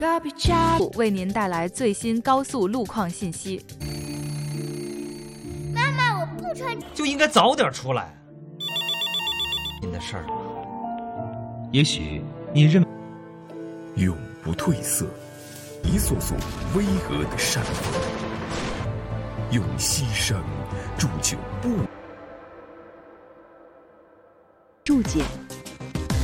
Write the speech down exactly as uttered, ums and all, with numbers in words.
为您带来最新高速路况信息。 妈妈，我不穿， 就应该早点出来。您的事儿吧，也许你认永不褪色，一束束巍峨的山峰，用牺牲铸就不铸剑